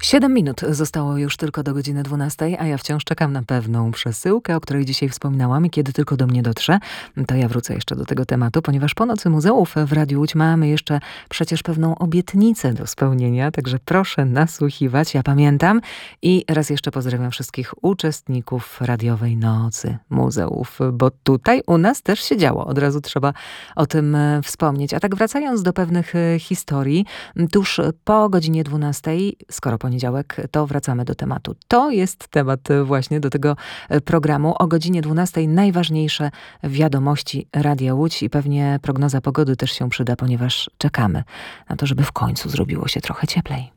7 minut zostało już tylko do godziny 12, a ja wciąż czekam na pewną przesyłkę, o której dzisiaj wspominałam i kiedy tylko do mnie dotrze, to ja wrócę jeszcze do tego tematu, ponieważ po Nocy Muzeów w Radiu Łódź mamy jeszcze przecież pewną obietnicę do spełnienia, także proszę nasłuchiwać, ja pamiętam i raz jeszcze pozdrawiam wszystkich uczestników radiowej Nocy Muzeów, bo tutaj u nas też się działo, od razu trzeba o tym wspomnieć. A tak wracając do pewnych historii, tuż po godzinie 12, skoro poniedziałek, to wracamy do tematu. To jest temat właśnie do tego programu. O godzinie 12 najważniejsze wiadomości Radia Łódź i pewnie prognoza pogody też się przyda, ponieważ czekamy na to, żeby w końcu zrobiło się trochę cieplej.